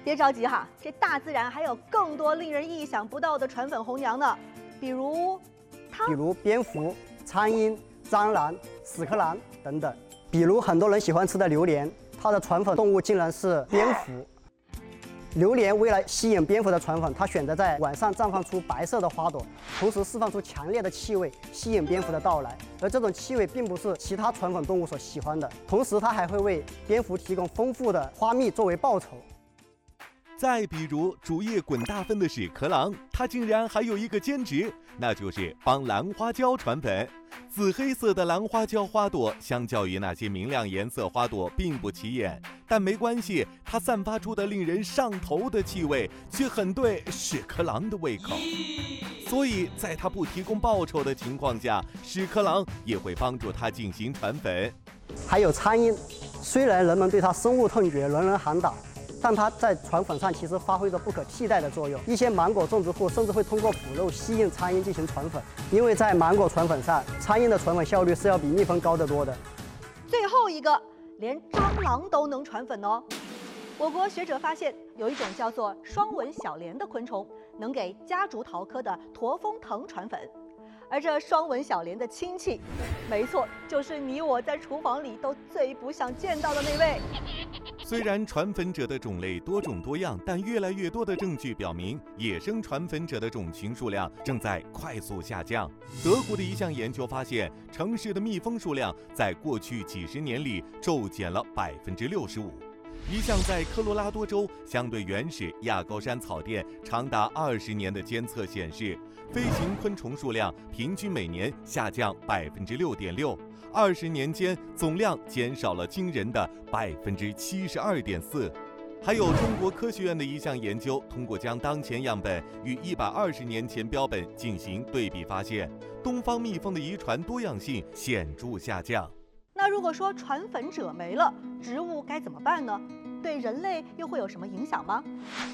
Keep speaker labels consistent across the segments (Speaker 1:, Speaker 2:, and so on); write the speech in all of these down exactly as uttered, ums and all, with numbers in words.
Speaker 1: 别着急哈，这大自然还有更多令人意想不到的传粉红娘呢，比如它，
Speaker 2: 比如蝙蝠、苍蝇、蟑螂、屎壳郎等等。比如很多人喜欢吃的榴莲，它的传粉动物竟然是蝙蝠。榴莲为了吸引蝙蝠的传粉，它选择在晚上绽放出白色的花朵，同时释放出强烈的气味，吸引蝙蝠的到来。而这种气味并不是其他传粉动物所喜欢的，同时它还会为蝙蝠提供丰富的花蜜作为报酬。
Speaker 3: 再比如主业滚大分的屎壳郎，它竟然还有一个兼职，那就是帮兰花椒传粉。紫黑色的兰花椒花朵相较于那些明亮颜色花朵并不起眼，但没关系，它散发出的令人上头的气味却很对屎壳郎的胃口。所以在它不提供报酬的情况下，屎壳郎也会帮助它进行传粉。
Speaker 2: 还有苍蝇，虽然人们对它深恶痛绝，人人喊打，但它在传粉上其实发挥着不可替代的作用。一些芒果种植户甚至会通过腐肉吸引苍蝇进行传粉，因为在芒果传粉上，苍蝇的传粉效率是要比蜜蜂高得多的。
Speaker 1: 最后一个，连蟑螂都能传粉哦。我国学者发现，有一种叫做双纹小蠊的昆虫，能给夹竹桃科的驼峰藤传粉。而这双纹小蠊的亲戚，没错，就是你我在厨房里都最不想见到的那位。
Speaker 3: 虽然传粉者的种类多种多样，但越来越多的证据表明，野生传粉者的种群数量正在快速下降。德国的一项研究发现，城市的蜜蜂数量在过去几十年里骤减了百分之六十五。一项在科罗拉多州相对原始亚高山草甸长达二十年的监测显示，飞行昆虫数量平均每年下降百分之六点六，二十年间总量减少了惊人的百分之七十二点四。还有中国科学院的一项研究，通过将当前样本与一百二十年前标本进行对比，发现东方蜜蜂的遗传多样性显著下降。
Speaker 1: 那如果说传粉者没了，植物该怎么办呢？对人类又会有什么影响吗？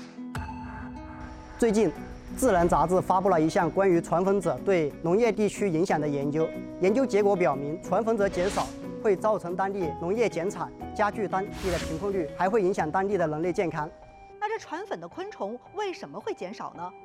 Speaker 2: 最近，《自然》杂志发布了一项关于传粉者对农业地区影响的研究。研究结果表明，传粉者减少会造成当地农业减产，加剧当地的贫困率，还会影响当地的人类健康。
Speaker 1: 那这传粉的昆虫为什么会减少呢？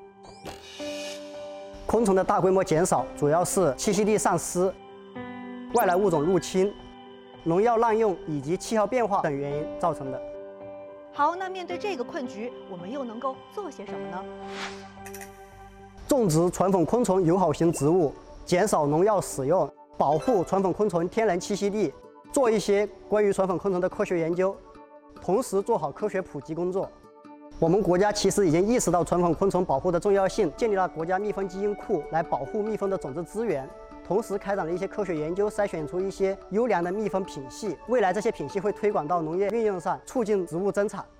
Speaker 2: 昆虫的大规模减少，主要是栖息地丧失、外来物种入侵、农药滥用以及气候变化等原因造成的。
Speaker 1: 好，那面对这个困局，我们又能够做些什么呢？
Speaker 2: 种植传粉昆虫友好型植物，减少农药使用，保护传粉昆虫天然栖息地，做一些关于传粉昆虫的科学研究，同时做好科学普及工作。我们国家其实已经意识到传粉昆虫保护的重要性，建立了国家蜜蜂基因库来保护蜜蜂的种子资源。同时开展了一些科学研究，筛选出一些优良的蜜蜂品系，未来这些品系会推广到农业运用上，促进植物增产。